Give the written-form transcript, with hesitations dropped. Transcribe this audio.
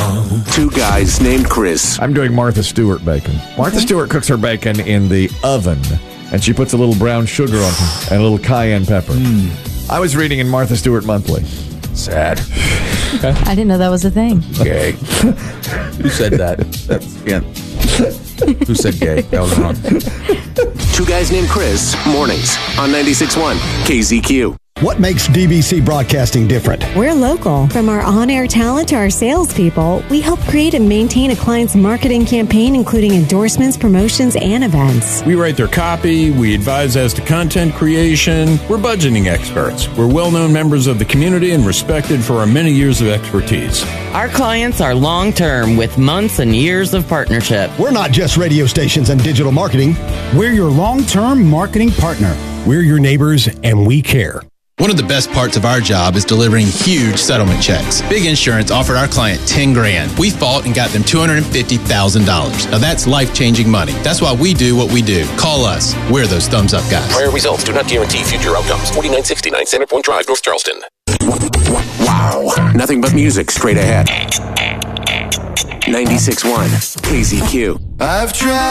Two guys named Chris. I'm doing Martha Stewart bacon. Martha Stewart cooks her bacon in the oven, and she puts a little brown sugar on it and a little cayenne pepper. I was reading in Martha Stewart Monthly. Sad. Okay. I didn't know that was a thing. Gay. Who said that? Who said gay? That was wrong. Two guys named Chris. Mornings on 96.1 KZQ. What makes DBC Broadcasting different? We're local. From our on-air talent to our salespeople, we help create and maintain a client's marketing campaign, including endorsements, promotions, and events. We write their copy. We advise as to content creation. We're budgeting experts. We're well-known members of the community and respected for our many years of expertise. Our clients are long-term with months and years of partnership. We're not just radio stations and digital marketing. We're your long-term marketing partner. We're your neighbors, and we care. One of the best parts of our job is delivering huge settlement checks. Big Insurance offered our client $10,000. We fought and got them $250,000. Now that's life-changing money. That's why we do what we do. Call us. We're those thumbs-up guys. Prior results do not guarantee future outcomes. 4969 Center Point Drive, North Charleston. Wow. Nothing but music straight ahead. 96.1 KZQ. I've tried